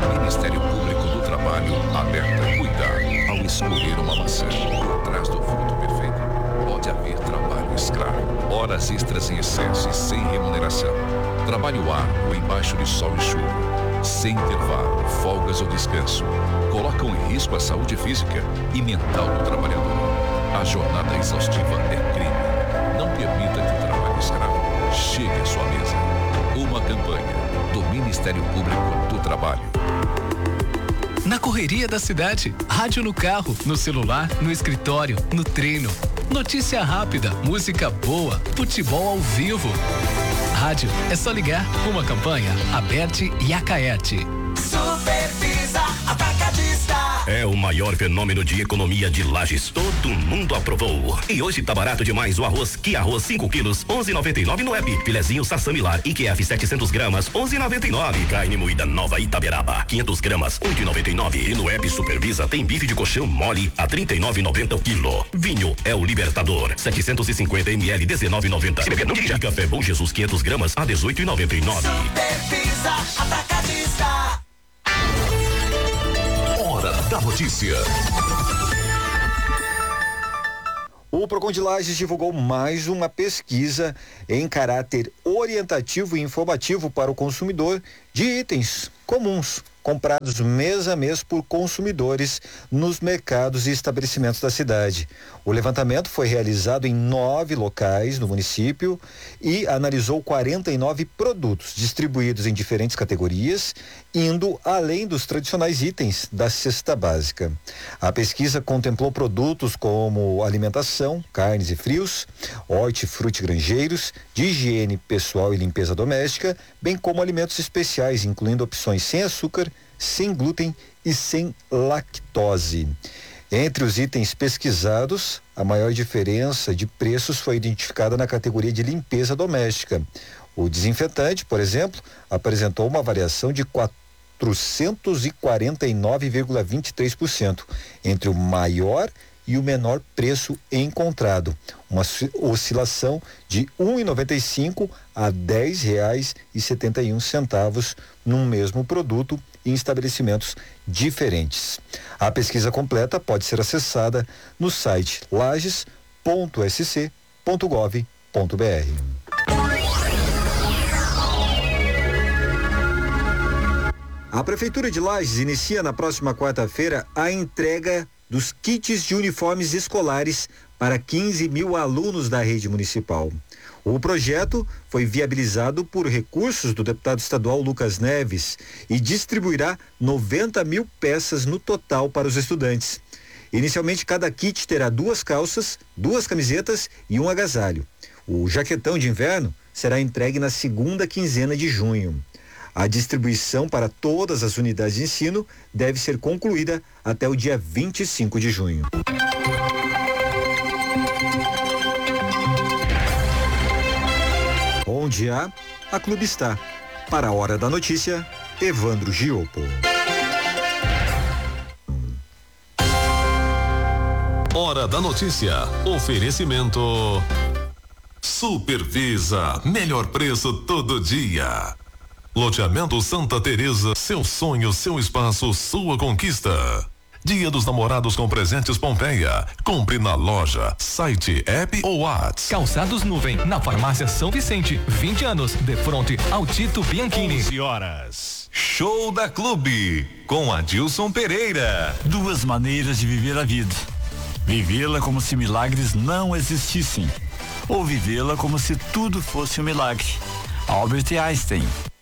O Ministério Público do Trabalho alerta: cuidado ao escolher uma maçã. Por trás do fruto perfeito pode haver trabalho escravo, horas extras em excesso e sem remuneração, trabalho árduo embaixo de sol e chuva, sem intervalo, folgas ou descanso, colocam em risco a saúde física e mental do trabalhador. A jornada exaustiva é crime. Não permita que o trabalho escravo chegue à sua mesa. Uma campanha do Ministério Público do Trabalho. Na correria da cidade, rádio no carro, no celular, no escritório, no treino. Notícia rápida, música boa, futebol ao vivo. Rádio é só ligar. Uma campanha, Aberte e Acaerte. Supervisa Atacadista. É o maior fenômeno de economia de Lages. Todo mundo aprovou. E hoje tá barato demais o arroz. Que arroz 5 quilos, 11,99 no app. Filezinho Sassamilar IQF 700 gramas, 11,99. Carne moída Nova Itaberaba, 500 gramas, 8,99. E no app Supervisa tem bife de colchão mole a 39,90 o quilo. Vinho é o Libertador, 750 ml, 19,90. E café Bom Jesus 500 gramas a 18,99. Supervisa Atacadista. Hora da notícia. O Procon de Lages divulgou mais uma pesquisa em caráter orientativo e informativo para o consumidor de itens comuns comprados mês a mês por consumidores nos mercados e estabelecimentos da cidade. O levantamento foi realizado em 9 locais no município e analisou 49 produtos distribuídos em diferentes categorias, indo além dos tradicionais itens da cesta básica. A pesquisa contemplou produtos como alimentação, carnes e frios, hortifruti granjeiros, de higiene pessoal e limpeza doméstica, bem como alimentos especiais, incluindo opções sem açúcar, sem glúten e sem lactose. Entre os itens pesquisados, a maior diferença de preços foi identificada na categoria de limpeza doméstica. O desinfetante, por exemplo, apresentou uma variação de 449,23% entre o maior e o menor preço encontrado, uma oscilação de R$1,95 a R$10,71 num mesmo produto em estabelecimentos diferentes. A pesquisa completa pode ser acessada no site lages.sc.gov.br. A Prefeitura de Lages inicia na próxima quarta-feira a entrega dos kits de uniformes escolares para 15 mil alunos da rede municipal. O projeto foi viabilizado por recursos do deputado estadual Lucas Neves e distribuirá 90 mil peças no total para os estudantes. Inicialmente, cada kit terá 2 calças, 2 camisetas e um agasalho. O jaquetão de inverno será entregue na segunda quinzena de junho. A distribuição para todas as unidades de ensino deve ser concluída até o dia 25 de junho. Onde há, a Clube está. Para a Hora da Notícia, Evandro Giopo. Hora da Notícia. Oferecimento Supervisa, melhor preço todo dia. Loteamento Santa Teresa, seu sonho, seu espaço, sua conquista. Dia dos Namorados com presentes Pompeia. Compre na loja, site, app ou WhatsApp. Calçados Nuvem, na farmácia São Vicente, 20 anos, de frente ao Tito Bianchini. 11 horas. Show da Clube, com Adilson Pereira. 2 maneiras de viver a vida. Vivê-la como se milagres não existissem, ou vivê-la como se tudo fosse um milagre. Albert Einstein.